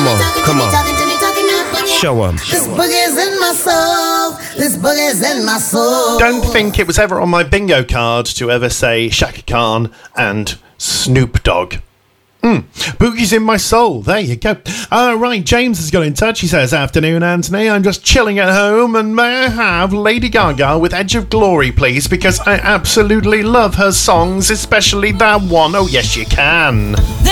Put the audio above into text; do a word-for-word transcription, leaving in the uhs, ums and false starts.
Come on, come on. Show 'em. This boogie's in my soul. This boogie's in my soul. Don't think it was ever on my bingo card to ever say Shaka Khan and Snoop Dogg. Mm. Boogie's in my soul. There you go. All right, James has got in touch. He says, afternoon, Anthony. I'm just chilling at home, and may I have Lady Gaga with Edge of Glory, please? Because I absolutely love her songs, especially that one. Oh, yes, you can.